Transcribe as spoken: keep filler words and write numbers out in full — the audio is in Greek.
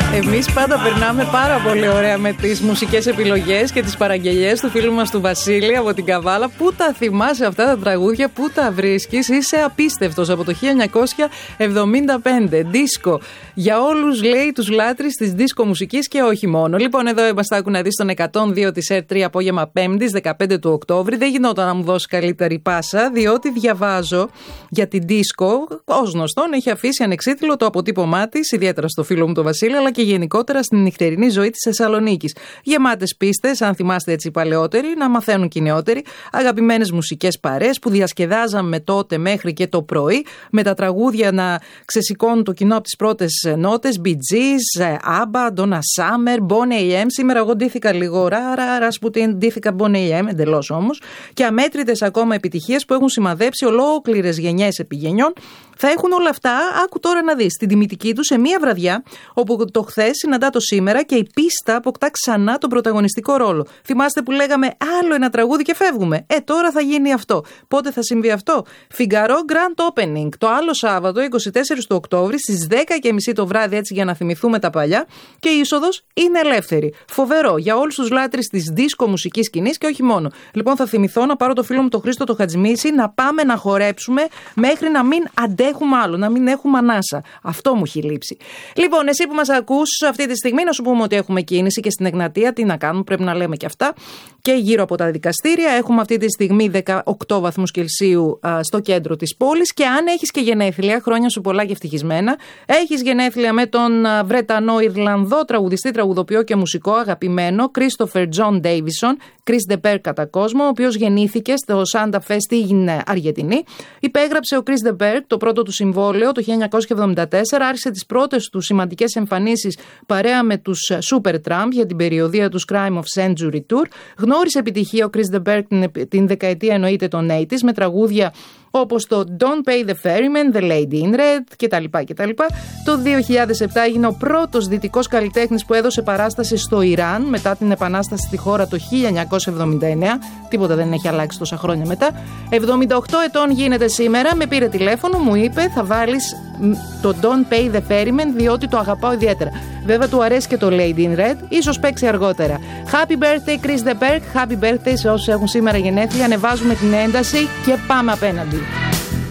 Εμείς πάντα περνάμε πάρα πολύ ωραία με τις μουσικές επιλογές και τις παραγγελίες του φίλου μας του Βασίλη από την Καβάλα. Πού τα θυμάσαι αυτά τα τραγούδια, πού τα βρίσκεις, είσαι απίστευτος. Από το χίλια εννιακόσια εβδομήντα πέντε. Δίσκο. Για όλους, λέει, τους λάτρεις της δίσκο μουσικής και όχι μόνο. Λοιπόν, εδώ είμαστε, άκου να δεις τον εκατόν δύο της ΕΡΤ τρία απόγευμα Πέμπτης, δεκαπέντε του Οκτώβρη. Δεν γινόταν να μου δώσει καλύτερη πάσα, διότι διαβάζω για την δίσκο. Ως γνωστόν, έχει αφήσει ανεξίτηλο το αποτύπωμά της, ιδιαίτερα στο φίλο μου τον Βασίλη, αλλά και γενικότερα στην νυχτερινή ζωή της Θεσσαλονίκης. Γεμάτες πίστες, αν θυμάστε έτσι οι παλαιότεροι, να μαθαίνουν και οι νεότεροι, αγαπημένες μουσικές παρέες που διασκεδάζαμε τότε μέχρι και το πρωί, με τα τραγούδια να ξεσηκώνουν το κοινό από τις πρώτες νότες, Bee Gees, ABBA, Donna Summer, Boney εμ. Σήμερα εγώ ντύθηκα λίγο ράρα, Rasputin, ντύθηκα Boney εμ, εντελώς όμως, και αμέτρητες ακόμα επιτυχίες που έχουν σημαδέψει ολόκληρες γενιές επιγενιών. Θα έχουν όλα αυτά, άκου τώρα να δεις, την τιμητική του σε μία βραδιά, όπου το χθες συναντά το σήμερα και η πίστα αποκτά ξανά τον πρωταγωνιστικό ρόλο. Θυμάστε που λέγαμε άλλο ένα τραγούδι και φεύγουμε. Ε, τώρα θα γίνει αυτό. Πότε θα συμβεί αυτό? Φιγκαρό Grand Opening, το άλλο Σάββατο, είκοσι τέσσερις του Οκτώβρη, στις δέκα και μισή το βράδυ, έτσι για να θυμηθούμε τα παλιά, και η είσοδος είναι ελεύθερη. Φοβερό για όλους τους λάτρεις της δίσκο μουσικής σκηνής και όχι μόνο. Λοιπόν, θα θυμηθώ να πάρω το φίλο μου τον Χρήστο το Χατζημίση, να πάμε να χορέψουμε μέχρι να μην αντέχουμε άλλο, να μην έχουμε ανάσα. Αυτό μου έχει λείψει. Λοιπόν, εσύ που μας ακούς αυτή τη στιγμή, να σου πούμε ότι έχουμε κίνηση και στην Εγνατία. Τι να κάνουμε, πρέπει να λέμε και αυτά. Και γύρω από τα δικαστήρια έχουμε αυτή τη στιγμή δεκαοκτώ βαθμούς Κελσίου α, στο κέντρο της πόλης. Και αν έχεις και γενέθλια, χρόνια σου πολλά και ευτυχισμένα, έχεις γενέθλια με τον α, Βρετανό Ιρλανδό τραγουδιστή, τραγουδοποιό και μουσικό αγαπημένο Christopher John Davison, Chris de Burgh κατά κόσμο, ο οποίος γεννήθηκε στο Santa Fe στην Αργεντινή. Υπέγραψε ο Chris de Burgh το πρώτο του συμβόλαιο το χίλια εννιακόσια εβδομήντα τέσσερα, άρχισε τις πρώτες του σημαντικές εμφανίσεις παρέα με τους Supertramp για την περιοδία του Crime of Century Tour. Γνώρισε επιτυχία ο Chris de Burgh την, την δεκαετία εννοείται των ογδόντα με τραγούδια όπως το Don't Pay the Ferryman, The Lady in Red κτλ. κτλ. Το δύο χιλιάδες επτά έγινε ο πρώτος δυτικός καλλιτέχνης που έδωσε παράσταση στο Ιράν μετά την επανάσταση στη χώρα το χίλια εννιακόσια εβδομήντα εννέα. Τίποτα δεν έχει αλλάξει τόσα χρόνια μετά. εβδομήντα οκτώ ετών γίνεται σήμερα, με πήρε τηλέφωνο, μου είπε θα βάλεις το Don't Pay the Ferryman διότι το αγαπάω ιδιαίτερα. Βέβαια του αρέσει και το Lady in Red, ίσως παίξει αργότερα. Happy birthday Chris de Burgh, happy birthday σε όσους έχουν σήμερα γενέθλια. Ανεβάζουμε την ένταση και πάμε απέναντι.